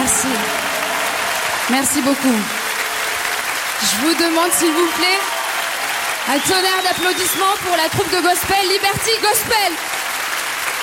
Merci. Merci beaucoup. Je vous demande, s'il vous plaît, un tonnerre d'applaudissements pour la troupe de gospel Liberty Gospel.